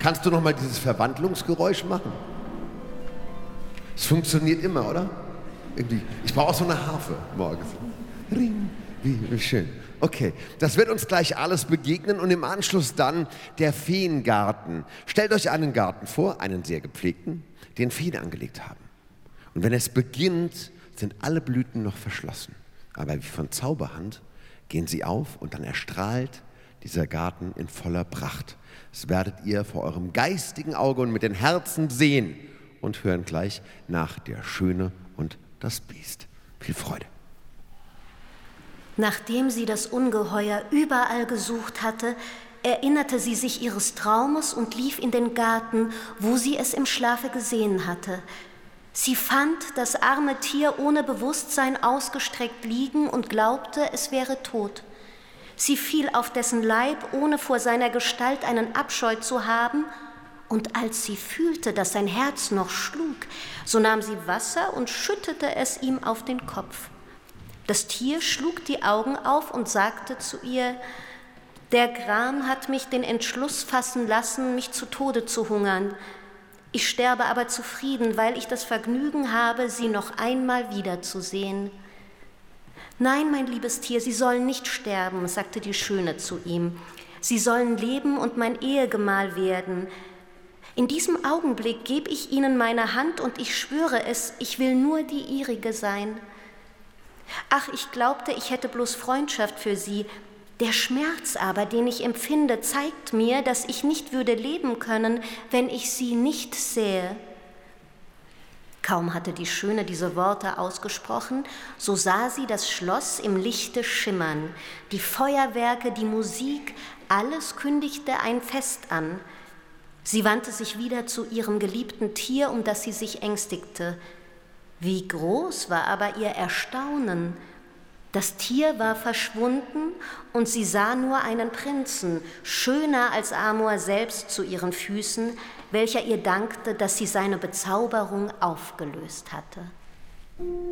Kannst du noch mal dieses Verwandlungsgeräusch machen? Es funktioniert immer, oder? Irgendwie. Ich brauche auch so eine Harfe morgens. Ring, wie schön. Okay, das wird uns gleich alles begegnen und im Anschluss dann der Feengarten. Stellt euch einen Garten vor, einen sehr gepflegten, den Feen angelegt haben. Und wenn es beginnt, sind alle Blüten noch verschlossen. Aber wie von Zauberhand gehen sie auf und dann erstrahlt dieser Garten in voller Pracht. Das werdet ihr vor eurem geistigen Auge und mit den Herzen sehen und hören gleich nach Der Schöne und das Biest. Viel Freude. Nachdem sie das Ungeheuer überall gesucht hatte, erinnerte sie sich ihres Traumes und lief in den Garten, wo sie es im Schlafe gesehen hatte. Sie fand das arme Tier ohne Bewusstsein ausgestreckt liegen und glaubte, es wäre tot. Sie fiel auf dessen Leib, ohne vor seiner Gestalt einen Abscheu zu haben, und als sie fühlte, dass sein Herz noch schlug, so nahm sie Wasser und schüttete es ihm auf den Kopf. Das Tier schlug die Augen auf und sagte zu ihr: Der Gram hat mich den Entschluss fassen lassen, mich zu Tode zu hungern. Ich sterbe aber zufrieden, weil ich das Vergnügen habe, Sie noch einmal wiederzusehen. Nein, mein liebes Tier, Sie sollen nicht sterben, sagte die Schöne zu ihm. Sie sollen leben und mein Ehegemahl werden. In diesem Augenblick gebe ich Ihnen meine Hand und ich schwöre es, ich will nur die Ihrige sein. Ach, ich glaubte, ich hätte bloß Freundschaft für Sie. Der Schmerz aber, den ich empfinde, zeigt mir, dass ich nicht würde leben können, wenn ich Sie nicht sähe. Kaum hatte die Schöne diese Worte ausgesprochen, so sah sie das Schloss im Lichte schimmern. Die Feuerwerke, die Musik, alles kündigte ein Fest an. Sie wandte sich wieder zu ihrem geliebten Tier, um das sie sich ängstigte. Wie groß war aber ihr Erstaunen! Das Tier war verschwunden und sie sah nur einen Prinzen, schöner als Amor selbst, zu ihren Füßen, welcher ihr dankte, dass sie seine Bezauberung aufgelöst hatte.